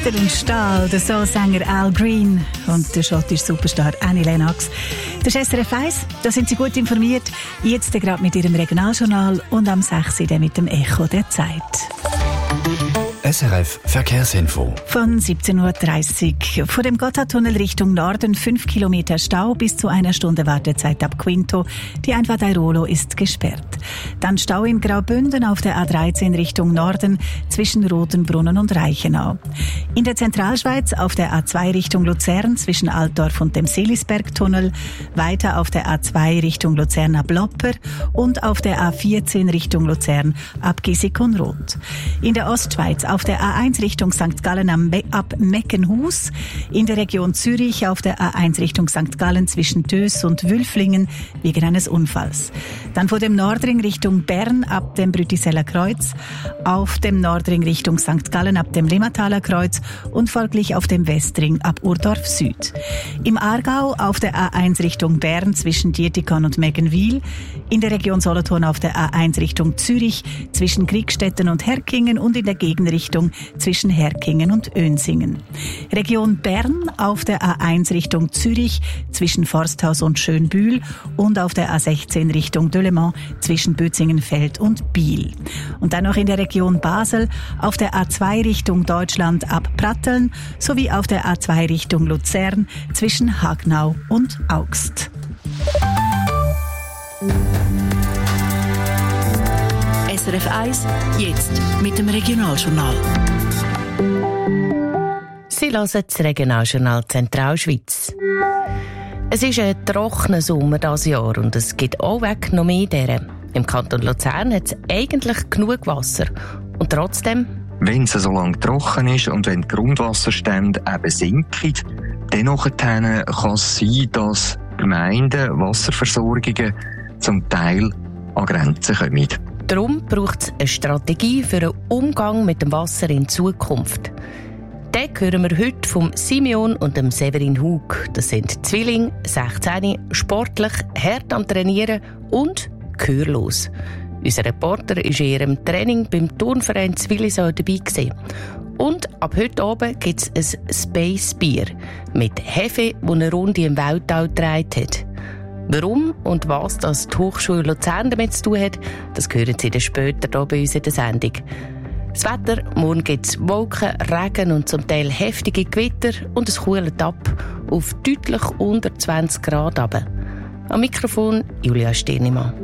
Winter und Stahl, der Soulsänger Al Green und der schottische Superstar Annie Lennox. Das ist SRF 1, da sind Sie gut informiert. Jetzt gerade mit Ihrem Regionaljournal und am 6. mit dem Echo der Zeit. SRF Verkehrsinfo. Von 17.30 Uhr. Vor dem Gotthardtunnel Richtung Norden 5 Kilometer Stau bis zu 1 Stunde Wartezeit ab Quinto. Die Einfahrt Airolo ist gesperrt. Dann Stau in Graubünden auf der A13 Richtung Norden zwischen Rotenbrunnen und Reichenau. In der Zentralschweiz auf der A2 Richtung Luzern zwischen Altdorf und dem Seelisbergtunnel. Weiter auf der A2 Richtung Luzern ab Lopper und auf der A14 Richtung Luzern ab Gissikon-Roth. In der Ostschweiz auf der A1 Richtung St. Gallen ab Meckenhus, in der Region Zürich auf der A1 Richtung St. Gallen zwischen Dös und Wülflingen wegen eines Unfalls. Dann vor dem Nordring Richtung Bern ab dem Brütiseller Kreuz, auf dem Nordring Richtung St. Gallen ab dem Limmataler Kreuz und folglich auf dem Westring ab Urdorf Süd. Im Aargau auf der A1 Richtung Bern zwischen Dietikon und Meggenwil, in der Region Solothurn auf der A1 Richtung Zürich zwischen Kriegstetten und Herkingen und in der Gegenrichtung zwischen Herkingen und Önsingen. Region Bern auf der A1 Richtung Zürich zwischen Forsthaus und Schönbühl und auf der A16 Richtung Delemont zwischen Bötzingenfeld und Biel. Und dann noch in der Region Basel auf der A2 Richtung Deutschland ab Pratteln sowie auf der A2 Richtung Luzern zwischen Hagnau und Augst. SRF 1, jetzt mit dem Regionaljournal. Sie hören das Regionaljournal Zentralschweiz. Es ist ein trockener Sommer dieses Jahr und es gibt auch weg noch mehr deren. Im Kanton Luzern hat es eigentlich genug Wasser. Und trotzdem... Wenn es so lange trocken ist und wenn die Grundwasserstände eben sinken, dann kann es sein, dass Gemeinden, Wasserversorgungen zum Teil an Grenzen kommen. Darum braucht es eine Strategie für einen Umgang mit dem Wasser in Zukunft. Den hören wir heute vom Simeon und dem Severin Hug. Das sind Zwillinge, 16, sportlich, hart am Trainieren und gehörlos. Unser Reporter war in ihrem Training beim Turnverein Zwillisau dabei gewesen. Und ab heute Abend gibt es ein Space Bier mit Hefe, das eine Runde im Weltall gedreht hat. Warum und was das die Hochschule Luzern damit zu tun hat, das hören Sie dann später hier bei uns in der Sendung. Das Wetter, morgen gibt es Wolken, Regen und zum Teil heftige Gewitter und es kühlt ab auf deutlich unter 20 Grad runter. Am Mikrofon Julia Stirnimann.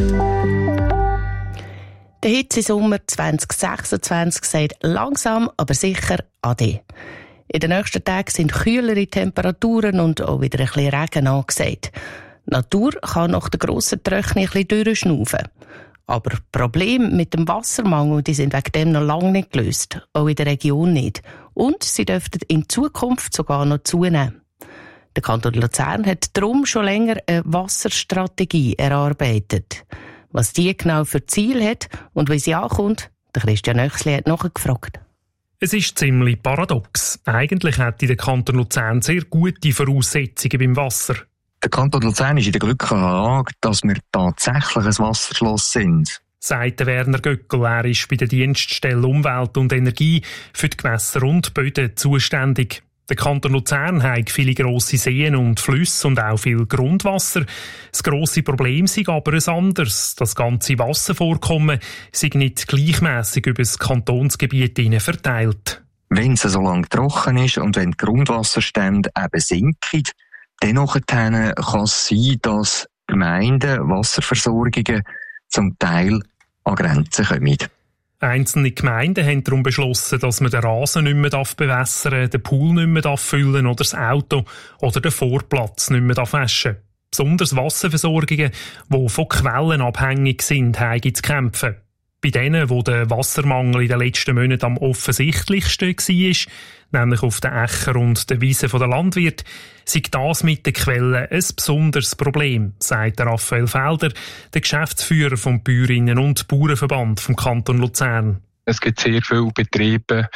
Der Hitzesommer 2026 sagt langsam, aber sicher Ade. In den nächsten Tagen sind kühlere Temperaturen und auch wieder ein bisschen Regen angesagt. Die Natur kann nach der grossen Trockenheit ein bisschen durchschnaufen. Aber die Probleme mit dem Wassermangel die sind wegen dem noch lange nicht gelöst. Auch in der Region nicht. Und sie dürften in Zukunft sogar noch zunehmen. Der Kanton Luzern hat darum schon länger eine Wasserstrategie erarbeitet. Was die genau für Ziel hat und wie sie ankommt, der Christian Oechsli hat nachgefragt. Es ist ziemlich paradox. Eigentlich hätte der Kanton Luzern sehr gute Voraussetzungen beim Wasser. Der Kanton Luzern ist in der glücklichen Lage, dass wir tatsächlich ein Wasserschloss sind. Sagt Werner Göckel, er ist bei der Dienststelle Umwelt und Energie für die Gewässer und Böden zuständig. Der Kanton Luzern hat viele grosse Seen und Flüsse und auch viel Grundwasser. Das grosse Problem ist aber ein anderes. Das ganze Wasservorkommen sei nicht gleichmässig über das Kantonsgebiet verteilt. Wenn es so lange trocken ist und wenn die Grundwasserstände eben sinken, dann kann es sein, dass Gemeinden, Wasserversorgungen zum Teil an Grenzen kommen. Einzelne Gemeinden haben darum beschlossen, dass man den Rasen nicht mehr bewässern darf, den Pool nicht mehr füllen oder das Auto oder den Vorplatz nicht mehr waschen. Besonders Wasserversorgungen, die von Quellen abhängig sind, haben zu kämpfen. Bei denen, wo der Wassermangel in den letzten Monaten am offensichtlichsten war, nämlich auf den Äckern und den Wiesen der Landwirte, sei das mit den Quellen ein besonderes Problem, sagt Raphael Felder, der Geschäftsführer vom Bäuerinnen- und Bauernverband vom Kanton Luzern. Es gibt sehr viele Betriebe,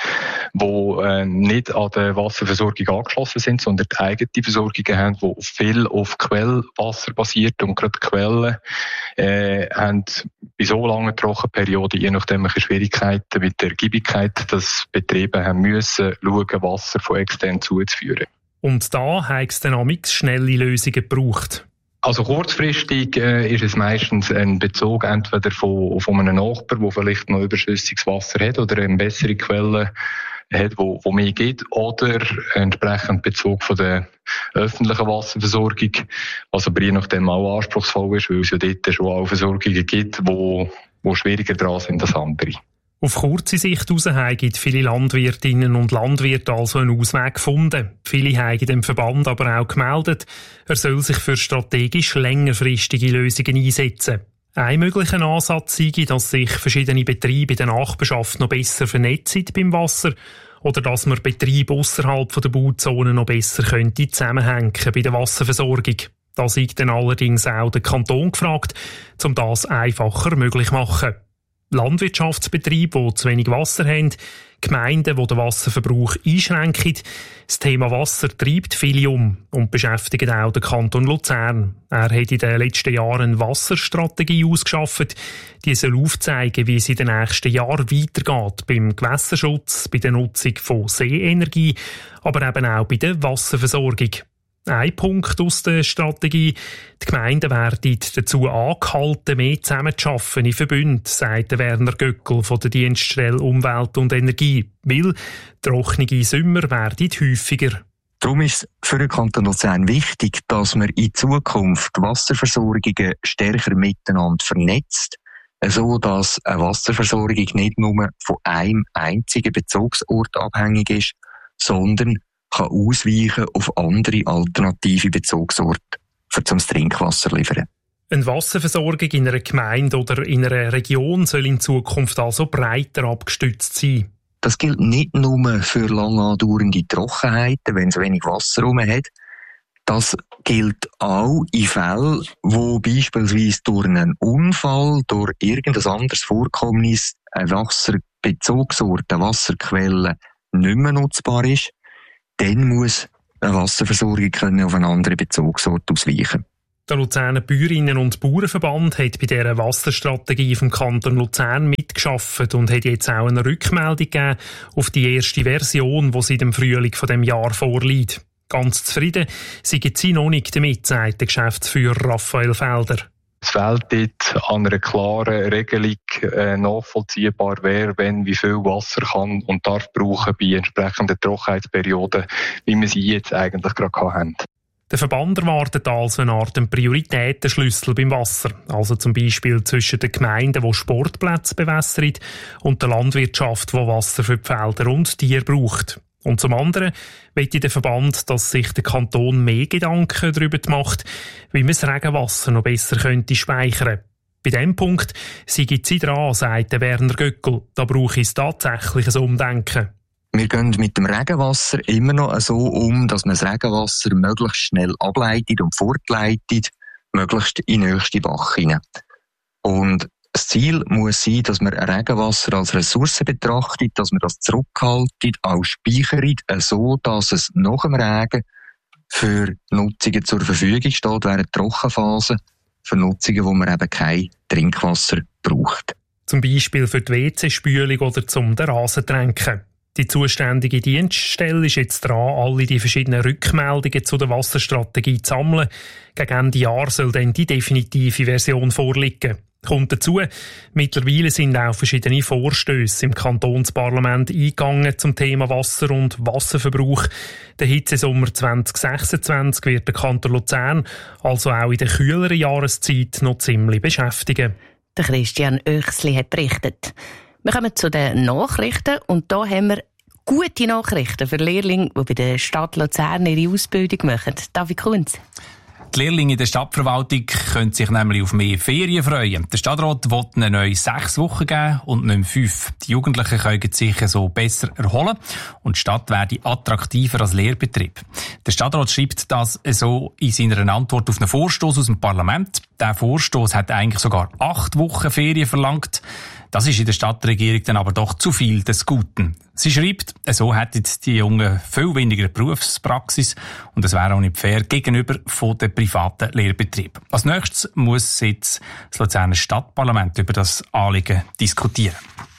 die nicht an der Wasserversorgung angeschlossen sind, sondern die eigene Versorgung haben, die viel auf Quellwasser basiert. Und gerade Quellen haben bei so langen Trockenperioden je nachdem Schwierigkeiten mit der Ergiebigkeit, dass Betriebe haben müssen schauen, Wasser von extern zuzuführen. Und da hat es dann auch schnelle Lösungen gebraucht. Also kurzfristig ist es meistens ein Bezug entweder von einem Nachbarn, der vielleicht noch überschüssiges Wasser hat oder eine bessere Quelle hat, wo mehr gibt, oder entsprechend Bezug von der öffentlichen Wasserversorgung, was aber je nachdem auch anspruchsvoll ist, weil es ja dort schon auch Versorgungen gibt, wo schwieriger dran sind als andere. Auf kurze Sicht heraus haben viele Landwirtinnen und Landwirte also einen Ausweg gefunden. Viele haben dem Verband aber auch gemeldet, er soll sich für strategisch längerfristige Lösungen einsetzen. Ein möglicher Ansatz sei, dass sich verschiedene Betriebe in der Nachbarschaft noch besser vernetzen beim Wasser oder dass man Betriebe ausserhalb der Bauzone noch besser zusammenhängen bei der Wasserversorgung. Da sei dann allerdings auch der Kanton gefragt, um das einfacher möglich zu machen. Landwirtschaftsbetriebe, die zu wenig Wasser haben, Gemeinden, die den Wasserverbrauch einschränken. Das Thema Wasser treibt viele um und beschäftigt auch den Kanton Luzern. Er hat in den letzten Jahren eine Wasserstrategie ausgeschafft. Die soll aufzeigen, wie es in den nächsten Jahren weitergeht beim Gewässerschutz, bei der Nutzung von Seeenergie, aber eben auch bei der Wasserversorgung. Ein Punkt aus der Strategie: die Gemeinden werden dazu angehalten, mehr zusammenzuarbeiten in Verbünden, sagt Werner Göckel von der Dienststelle Umwelt und Energie, weil trockene Sommer werden häufiger. Darum ist es für den Kanton Luzern wichtig, dass man in Zukunft Wasserversorgungen stärker miteinander vernetzt, so dass eine Wasserversorgung nicht nur von einem einzigen Bezugsort abhängig ist, sondern kann ausweichen auf andere alternative Bezugsorte, um das Trinkwasser zu liefern. Eine Wasserversorgung in einer Gemeinde oder in einer Region soll in Zukunft also breiter abgestützt sein. Das gilt nicht nur für lang andauernde Trockenheiten, wenn es wenig Wasser herum hat. Das gilt auch in Fällen, wo beispielsweise durch einen Unfall, durch irgendein anderes Vorkommnis ein Wasserbezugsort, eine Wasserquelle nicht mehr nutzbar ist. Dann muss eine Wasserversorgung auf einen anderen Bezugsort ausweichen. Der Luzerner Bäuerinnen- und Bauernverband hat bei dieser Wasserstrategie vom Kanton Luzern mitgearbeitet und hat jetzt auch eine Rückmeldung gegeben auf die erste Version, die seit dem Frühling von dem Jahr vorliegt. Ganz zufrieden sind sie noch nicht damit, sagt der Geschäftsführer Raphael Felder. Es fehlt dort an einer klaren Regelung nachvollziehbar, wer wenn wie viel Wasser kann und darf brauchen bei entsprechenden Trockenheitsperioden, wie wir sie jetzt eigentlich gerade haben. Der Verband erwartet also eine Art Prioritätenschlüssel beim Wasser, also zum Beispiel zwischen den Gemeinden, die Sportplätze bewässern, und der Landwirtschaft, die Wasser für die Felder und Tiere braucht. Und zum anderen möchte der Verband, dass sich der Kanton mehr Gedanken darüber macht, wie man das Regenwasser noch besser könnte speichern. Bei diesem Punkt sei sie dran, sagt Werner Göckel. Da brauche es tatsächlich ein Umdenken. Wir gehen mit dem Regenwasser immer noch so um, dass man das Regenwasser möglichst schnell ableitet und fortleitet, möglichst in den nächsten Bach hinein. Und das Ziel muss sein, dass man Regenwasser als Ressource betrachtet, dass man das zurückhaltet, auch speichert, so dass es nach dem Regen für Nutzungen zur Verfügung steht, während der Trockenphase, für Nutzungen, wo man eben kein Trinkwasser braucht. Zum Beispiel für die WC-Spülung oder zum den Rasen tränken. Die zuständige Dienststelle ist jetzt dran, alle die verschiedenen Rückmeldungen zu der Wasserstrategie zu sammeln. Gegen Ende Jahr soll dann die definitive Version vorliegen. Kommt dazu, mittlerweile sind auch verschiedene Vorstösse im Kantonsparlament eingegangen zum Thema Wasser und Wasserverbrauch. Der Hitzesommer 2026 wird der Kanton Luzern also auch in der kühleren Jahreszeit noch ziemlich beschäftigen. Der Christian Oechsli hat berichtet. Wir kommen zu den Nachrichten und da haben wir gute Nachrichten für Lehrlinge, die bei der Stadt Luzern ihre Ausbildung machen. David Kunz. Die Lehrlinge in der Stadtverwaltung können sich nämlich auf mehr Ferien freuen. Der Stadtrat will eine neue 6 Wochen geben und nicht mehr 5. Die Jugendlichen können sich so besser erholen und die Stadt werde attraktiver als Lehrbetrieb. Der Stadtrat schreibt das so in seiner Antwort auf einen Vorstoss aus dem Parlament. Der Vorstoss hat eigentlich sogar 8 Wochen Ferien verlangt. Das ist in der Stadtregierung dann aber doch zu viel des Guten. Sie schreibt, so hätten die Jungen viel weniger Berufspraxis und es wäre auch nicht fair gegenüber von den privaten Lehrbetrieben. Als nächstes muss jetzt das Luzerner Stadtparlament über das Anliegen diskutieren.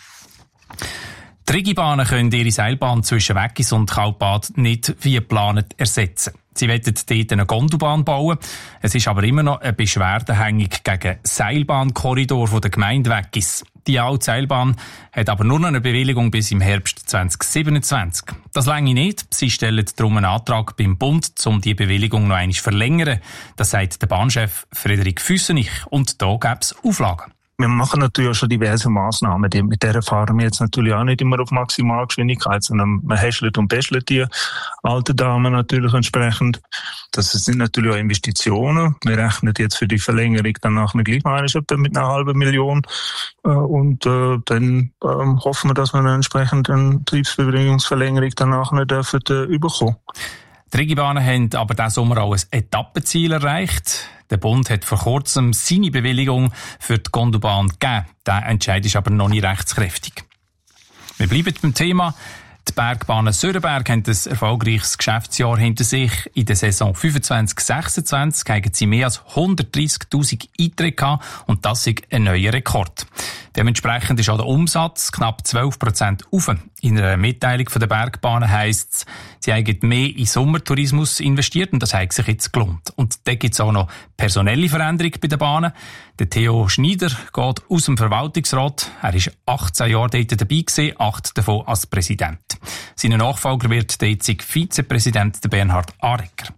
Die Rigibahnen können ihre Seilbahn zwischen Weggis und Kaltbad nicht wie geplant ersetzen. Sie wollen dort eine Gondelbahn bauen. Es ist aber immer noch eine Beschwerde hängig gegen den Seilbahnkorridor von der Gemeinde Weggis. Die alte Seilbahn hat aber nur noch eine Bewilligung bis im Herbst 2027. Das reiche nicht. Sie stellen darum einen Antrag beim Bund, um die Bewilligung noch einmal zu verlängern. Das sagt der Bahnchef Frederik Füssenich. Und da gäbe es Auflagen. Wir machen natürlich auch schon diverse Massnahmen. Mit der fahren wir jetzt natürlich auch nicht immer auf Maximalgeschwindigkeit, sondern man häschelt und bäschelt die alten Damen natürlich entsprechend. Das sind natürlich auch Investitionen. Wir rechnen jetzt für die Verlängerung dann nachher gleich mal etwa mit 500.000 und dann hoffen wir, dass wir eine entsprechende Betriebsbewilligungsverlängerung dann nachher bekommen. Die Rigibahnen haben aber diesen Sommer auch ein Etappenziel erreicht. Der Bund hat vor kurzem seine Bewilligung für die Gondelbahn gegeben. Der Entscheid ist aber noch nicht rechtskräftig. Wir bleiben beim Thema. Die Bergbahnen Sörenberg haben ein erfolgreiches Geschäftsjahr hinter sich. In der Saison 25/26 haben sie mehr als 130.000 Einträge gehabt und das ist ein neuer Rekord. Dementsprechend ist auch der Umsatz knapp 12% auf. In einer Mitteilung von der Bergbahnen heisst es, sie haben mehr in Sommertourismus investiert und das hat sich jetzt gelohnt. Und da gibt es auch noch personelle Veränderungen bei den Bahnen. Der Theo Schneider geht aus dem Verwaltungsrat. Er war 18 Jahre dort dabei gewesen, 8 davon als Präsident. Sein Nachfolger wird der jetzige Vizepräsident Bernhard Arecker.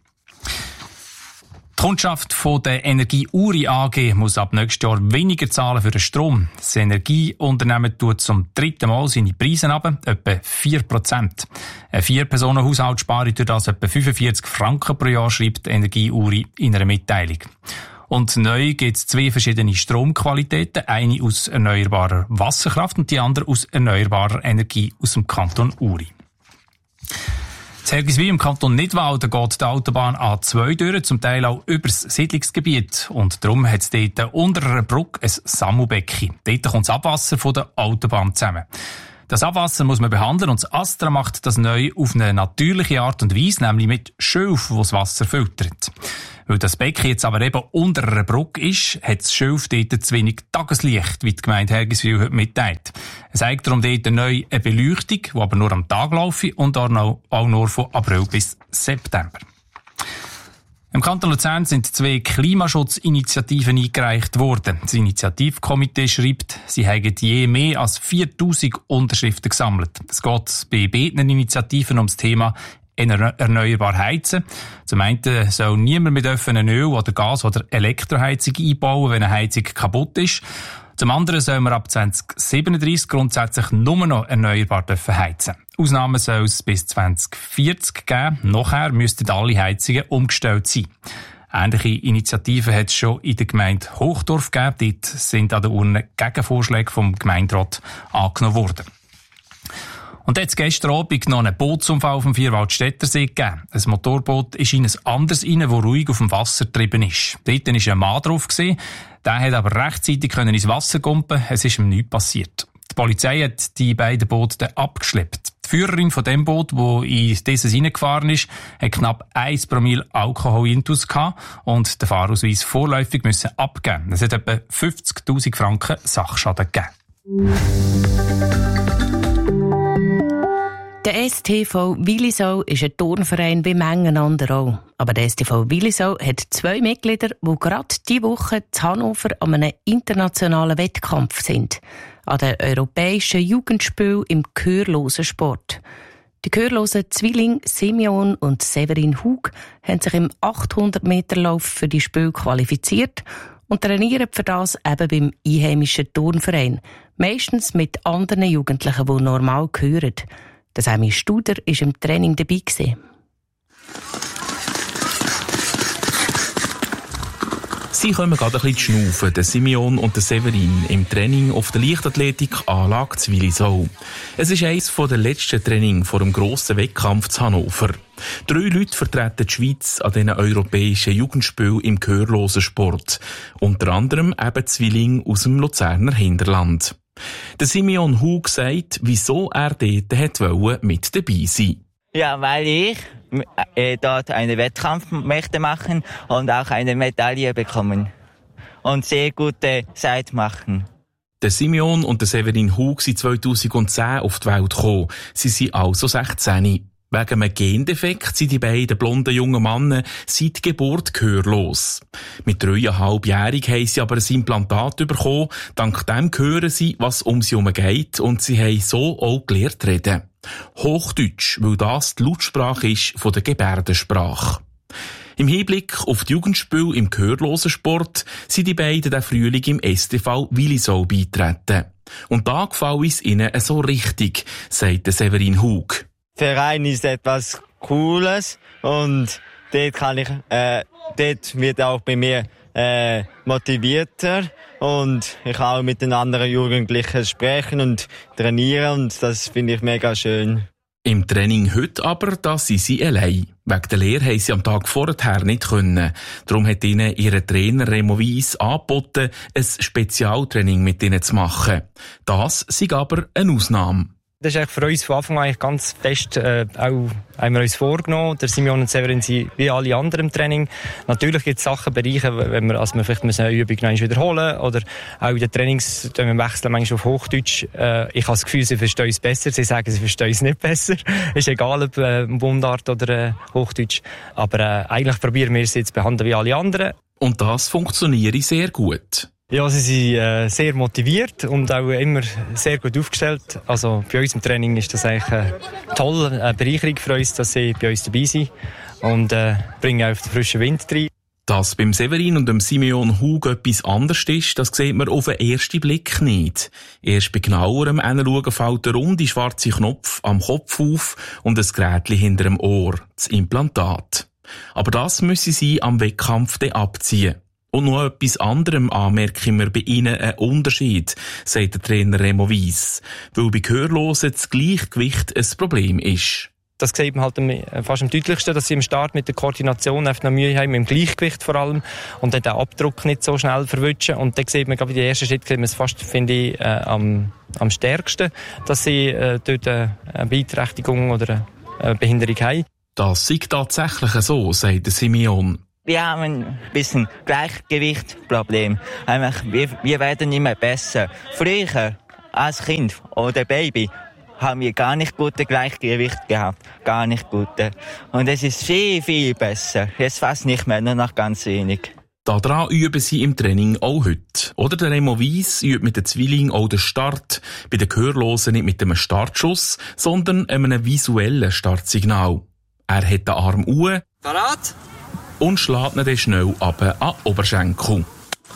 Die Kundschaft von der Energie Uri AG muss ab nächstes Jahr weniger zahlen für den Strom. Das Energieunternehmen tut zum 3. Mal seine Preise runter, etwa 4%. Ein 4-Personen-Haushalt spart durch das etwa 45 Franken pro Jahr, schreibt die Energie Uri in einer Mitteilung. Und neu gibt es 2 verschiedene Stromqualitäten, eine aus erneuerbarer Wasserkraft und die andere aus erneuerbarer Energie aus dem Kanton Uri. In Hergiswil im Kanton Nidwalden geht die Autobahn A2 durch, zum Teil auch übers Siedlungsgebiet. Und darum hat es dort unter einer Brücke ein Sammelbecken. Dort kommt das Abwasser von der Autobahn zusammen. Das Abwasser muss man behandeln und das Astra macht das neu auf eine natürliche Art und Weise, nämlich mit Schilf, das das Wasser filtert. Weil das Becken jetzt aber eben unter einer Brücke ist, hat das Schilf dort zu wenig Tageslicht, wie die Gemeinde Hergiswil heute mitteilt. Es zeigt darum dort neu eine Beleuchtung, die aber nur am Tag laufe und auch nur von April bis September. Im Kanton Luzern sind 2 Klimaschutzinitiativen eingereicht worden. Das Initiativkomitee schreibt, sie haben je mehr als 4.000 Unterschriften gesammelt. Es geht bei beiden Initiativen um das Thema erneuerbar heizen. Zum einen soll niemand mehr eine Öl- oder Gas- oder Elektroheizung einbauen, wenn eine Heizung kaputt ist. Zum anderen soll man ab 2037 grundsätzlich nur noch erneuerbar heizen. Ausnahmen soll es bis 2040 geben. Nachher müssten alle Heizungen umgestellt sein. Ähnliche Initiativen hat es schon in der Gemeinde Hochdorf gegeben. Dort sind an der Urne Gegenvorschläge vom Gemeinderat angenommen worden. Und jetzt gestern Abend noch einen Bootsunfall auf dem Vierwaldstättersee gegeben. Ein Motorboot ist in ein anderes rein, das ruhig auf dem Wasser getrieben ist. Dort war ein Mann drauf. Der hat aber rechtzeitig ins Wasser gumpen. Es ist ihm nichts passiert. Die Polizei hat die beiden Boote abgeschleppt. Die Führerin von dem Boot, die in dieses reingefahren ist, hat knapp 1 Promille Alkohol intus gehabt und den Fahrausweis vorläufig müssen abgeben. Es hat etwa 50.000 Franken Sachschaden gegeben. Der STV Willisau ist ein Turnverein wie Mengen anderer auch. Aber der STV Willisau hat 2 Mitglieder, die gerade diese Woche in Hannover an einem internationalen Wettkampf sind. An den europäischen Jugendspielen im gehörlosen Sport. Die gehörlosen Zwillinge Simeon und Severin Hug haben sich im 800-Meter-Lauf für die Spiele qualifiziert und trainieren für das eben beim einheimischen Turnverein. Meistens mit anderen Jugendlichen, die normal gehören. Der Sammy Studer war im Training dabei. Sie kommen gerade ein bisschen schnaufen, der Simeon und der Severin, im Training auf der Leichtathletikanlage zu Willisau. Es ist eines der letzten Trainings vor dem grossen Wettkampf zu Hannover. 3 Leute vertreten die Schweiz an diesen europäischen Jugendspielen im gehörlosen Sport. Unter anderem eben Zwillinge aus dem Luzerner Hinterland. Der Simeon Hug sagt, wieso er dort mit dabei sein. Ja, weil ich dort einen Wettkampf möchte machen und auch eine Medaille bekommen. Und sehr gute Zeit machen. Der Simeon und der Severin Hug sind 2010 auf die Welt gekommen. Sie sind also 16. Wegen einem Gendefekt sind die beiden blonden jungen Männer seit Geburt gehörlos. Mit 3,5-jährig haben sie aber ein Implantat bekommen. Dank dem hören sie, was um sie herum geht, und sie haben so auch gelernt reden. Hochdeutsch, weil das die Lautsprache ist von der Gebärdensprache. Im Hinblick auf die Jugendspiele im Gehörlosensport sind die beiden den Frühling im STV Willisau beitreten. Und da gefällt es ihnen so richtig, sagt der Severin Hug. Verein ist etwas Cooles und dort wird auch bei mir motivierter und ich kann auch mit den anderen Jugendlichen sprechen und trainieren und das finde ich mega schön. Im Training heute aber, da sind sie allein. Wegen der Lehre haben sie am Tag vorher nicht können. Darum hat ihnen ihr Trainer Remo Weiss angeboten, ein Spezialtraining mit ihnen zu machen. Das ist aber eine Ausnahme. Das ist eigentlich für uns von Anfang an ganz fest, auch haben wir uns vorgenommen. Der Simeon und Severin sind wie alle anderen im Training. Natürlich gibt es Sachen, Bereiche, wenn wir vielleicht eine Übung noch wiederholen oder auch in den Trainings, wenn wir wechseln manchmal auf Hochdeutsch. Ich habe das Gefühl, sie verstehen es besser. Sie sagen, sie verstehen es nicht besser. Ist egal, ob Mundart oder Hochdeutsch. Aber eigentlich probieren wir es jetzt zu behandeln wie alle anderen. Und das funktioniert sehr gut. Ja, sie sind sehr motiviert und auch immer sehr gut aufgestellt. Also bei uns im Training ist das eigentlich toll, eine Bereicherung für uns, dass sie bei uns dabei sind und bringen auch den frischen Wind rein. Dass beim Severin und dem Simeon Hug etwas anderes ist, das sieht man auf den ersten Blick nicht. Erst bei genauerem Hinschauen fällt der runde schwarze Knopf am Kopf auf und ein Gerätchen hinter dem Ohr, das Implantat. Aber das müssen sie am Wettkampf abziehen. Und noch etwas anderem anmerken wir bei ihnen einen Unterschied, sagt der Trainer Remo Weiss, weil bei Gehörlosen das Gleichgewicht ein Problem ist. Das sieht man halt fast am deutlichsten, dass sie im Start mit der Koordination einfach noch Mühe haben, mit dem Gleichgewicht vor allem, und dann den Abdruck nicht so schnell verwutschen. Und dann sieht man, glaube ich, den ersten Schritt sieht man es fast, finde ich, am stärksten, dass sie dort eine Beeinträchtigung oder eine Behinderung haben. Das ist tatsächlich so, sagt der Simeon. Wir haben ein bisschen Gleichgewichtsproblem. Wir werden immer besser. Früher, als Kind oder Baby, haben wir gar nicht gute Gleichgewicht gehabt. Gar nicht gute. Und es ist viel, viel besser. Jetzt fast nicht mehr, nur noch ganz wenig. Daran üben sie im Training auch heute. Oder der Remo Weiss übt mit den Zwillingen auch den Start. Bei den Gehörlosen nicht mit einem Startschuss, sondern einem visuellen Startsignal. Er hat den Arm hoch. Parat? Und schlägt ihn dann schnell runter an den Oberschenkel.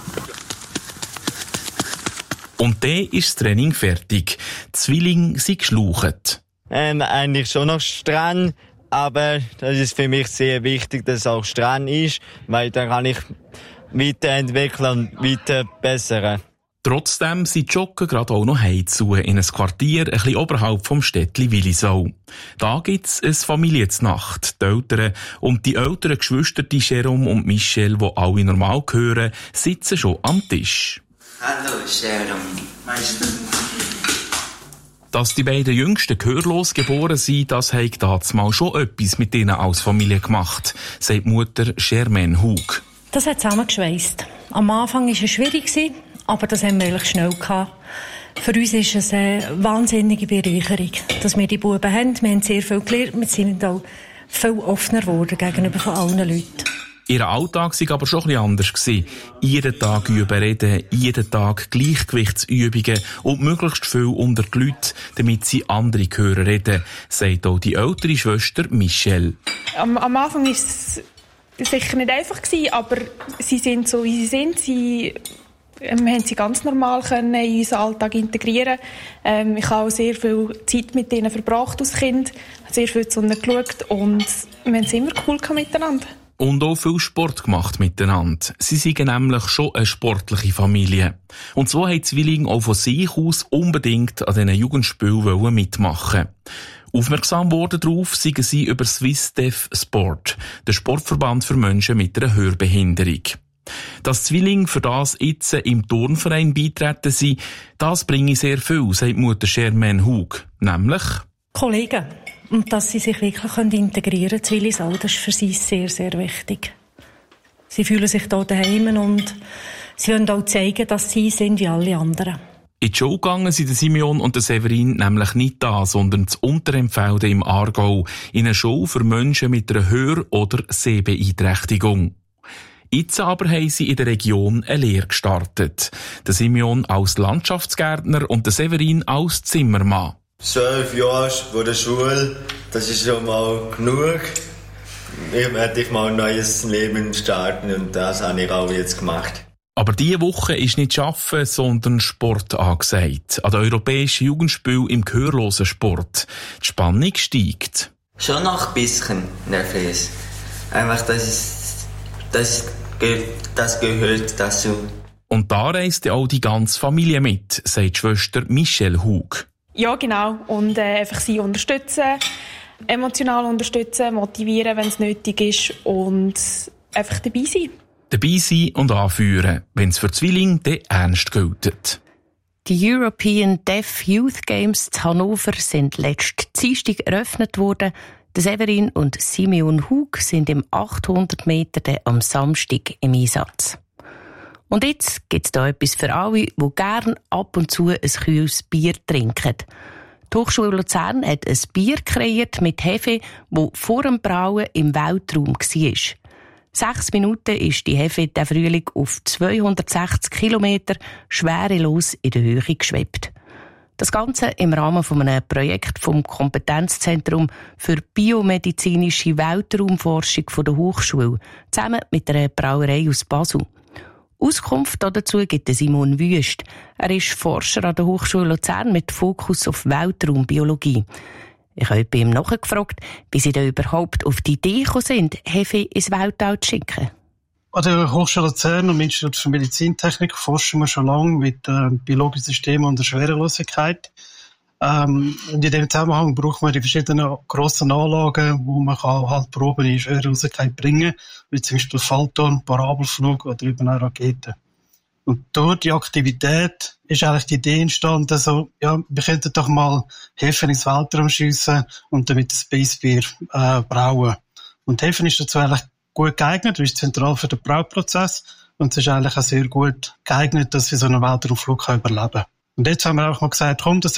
Und dann ist das Training fertig. Die Zwillinge sind geschlaucht. Eigentlich schon noch streng, aber das ist für mich sehr wichtig, dass es auch streng ist, weil dann kann ich weiterentwickeln und weiter bessern. Trotzdem sind die Joggen gerade auch noch heimzu in ein Quartier ein bisschen oberhalb vom Städtli Willisau. Da gibt's eine Familiennacht. Die Eltern und die älteren Geschwister, die Jérôme und Michel, die alle normal gehören, sitzen schon am Tisch. Hallo Jérôme, Meister. Dass die beiden Jüngsten gehörlos geboren sind, das hat damals mal schon etwas mit ihnen als Familie gemacht, sagt Mutter Germaine Hug. Das hat zusammengeschweißt. Am Anfang war es schwierig, aber das haben wir eigentlich schnell gehabt. Für uns ist es eine wahnsinnige Bereicherung, dass wir die Buben haben. Wir haben sehr viel gelernt, wir sind auch viel offener geworden gegenüber von allen Leuten. Ihr Alltag war aber schon ein bisschen anders. Jeden Tag üben reden, jeden Tag Gleichgewichtsübungen und möglichst viel unter die Leute, damit sie andere hören reden, sagt auch die ältere Schwester Michelle. Am Anfang war es sicher nicht einfach, aber sie sind so, wie sie sind. Wir haben sie ganz normal in unseren Alltag integrieren. Ich habe auch sehr viel Zeit mit ihnen verbracht als Kind, sehr viel zu ihnen geschaut und wir haben es immer cool miteinander. Und auch viel Sport gemacht miteinander. Sie sind nämlich schon eine sportliche Familie. Und so haben die Zwillinge auch von sich aus unbedingt an diesen Jugendspielen mitmachen. Aufmerksam worden darauf sind sie über Swiss Deaf Sport, der Sportverband für Menschen mit einer Hörbehinderung. Dass Zwillinge für das jetzt im Turnverein beitreten sind, das bringe sehr viel, sagt Mutter Germaine Hug. Nämlich Kollegen. Und dass sie sich wirklich integrieren können, Zwillis auch, das ist für sie sehr, sehr wichtig. Sie fühlen sich hier daheim und sie wollen auch zeigen, dass sie sind wie alle anderen. In die Show gegangen sind Simeon und Severin nämlich nicht da, sondern zu Unterempfelde im Aargau, in einer Show für Menschen mit einer Hör- oder Sehbeeinträchtigung. Jetzt aber haben sie in der Region eine Lehre gestartet. Der Simeon als Landschaftsgärtner und der Severin als Zimmermann. 12 Jahre vor der Schule, das ist schon mal genug. Ich werde mal ein neues Leben starten und das habe ich auch jetzt gemacht. Aber diese Woche ist nicht Arbeiten, sondern Sport angesagt. An den Europäischen Jugendspielen im gehörlosen Sport. Die Spannung steigt. Schon noch ein bisschen nervös. Einfach, das gehört dazu. Und da reist auch die ganze Familie mit, sagt die Schwester Michelle Hug. Ja, genau. Und einfach sie unterstützen, emotional unterstützen, motivieren, wenn es nötig ist und einfach dabei sein. Dabei sein und anführen, wenn es für Zwillinge dann ernst gilt. Die European Deaf Youth Games in Hannover sind letzten Dienstag eröffnet worden. Severin und Simeon Hug sind im 800 Meter am Samstag im Einsatz. Und jetzt gibt es da etwas für alle, die gerne ab und zu ein kühles Bier trinken. Die Hochschule Luzern hat ein Bier kreiert mit Hefe, das vor dem Brauen im Weltraum war. 6 Minuten ist die Hefe der Frühling auf 260 Kilometer schwerelos in der Höhe geschwebt. Das Ganze im Rahmen von einem Projekt vom Kompetenzzentrum für biomedizinische Weltraumforschung der Hochschule, zusammen mit einer Brauerei aus Basel. Auskunft dazu gibt Simon Wüst. Er ist Forscher an der Hochschule Luzern mit Fokus auf Weltraumbiologie. Ich habe bei ihm nachgefragt, wie sie da überhaupt auf die Idee gekommen sind, Hefe ins Weltall zu schicken. An der Hochschule Luzern und im Institut für Medizintechnik forschen wir schon lange mit biologischen Systemen und der Schwerelosigkeit. Und in diesem Zusammenhang braucht man die verschiedenen grossen Anlagen, wo man halt Proben in Schwerelosigkeit bringen kann, wie zum Beispiel Fallturm, Parabelflug oder eben auch Raketen. Und durch die Aktivität ist eigentlich die Idee entstanden, also, ja, wir könnten doch mal Hefen ins Weltraum schiessen und damit das Space Beer brauen. Und Hefen ist dazu eigentlich gut geeignet, ist zentral für den Brauprozess und es ist eigentlich auch sehr gut geeignet, dass wir so einen Weltraumflug überleben können. Und jetzt haben wir auch mal gesagt, komm, das